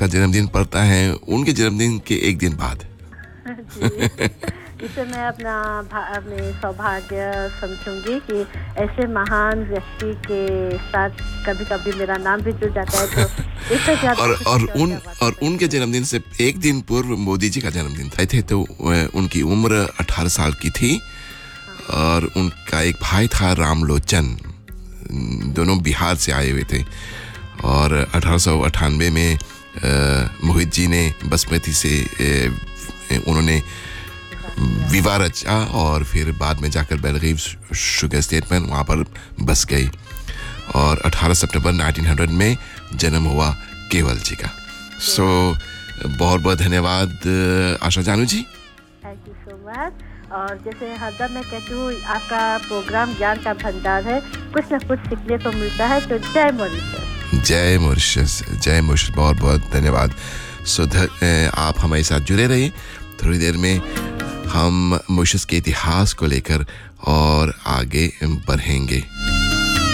आपका जन्मदिन पड़ता है उनके जन्मदिन के एक दिन बाद। इसे मैं अपने सौभाग्य समझूंगी कि ऐसे महान व्यक्ति के साथ कभी-कभी मेरा नाम भी जुड़ जाता है, तो इससे ज्यादा और उनके जन्मदिन से एक दिन पूर्व मोदी जी का जन्मदिन थे, तो उनकी उम्र 18 साल की थी और उनका एक भाई था रामलोचन, दोनों बिहार से आए हुए थे और 1898 में मोहित जी ने बासमती से उन्होंने विवाह रचा और फिर बाद में जाकर बेलगीव शुगर स्टेट में वहाँ पर बस गई और 18 सितंबर 1900 में जन्म हुआ केवल जी का। सो बहुत बहुत धन्यवाद आशा जानू जी। Thank you so much. और जैसे हरदम मैं कहती हूँ, आपका प्रोग्राम ज्ञान का भंडार है, कुछ न कुछ सीखने को मिलता है, तो जय मॉरिशस। जय मॉरिशस, जय मॉरिशस, बहुत बहुत धन्यवाद। सो आप हमारे साथ जुड़े रहिए, थोड़ी देर में हम मॉरिशस के इतिहास को लेकर और आगे बढ़ेंगे।